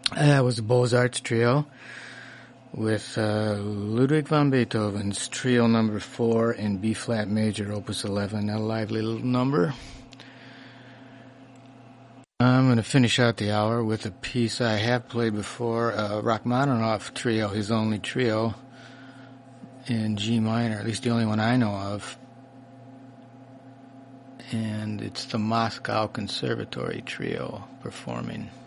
That was the Beaux-Arts Trio with Ludwig van Beethoven's Trio Number 4 in B-flat major, Opus 11, a lively little number. I'm going to finish out the hour with a piece I have played before, Rachmaninoff Trio, his only trio in G minor, at least the only one I know of. And it's the Moscow Conservatory Trio performing.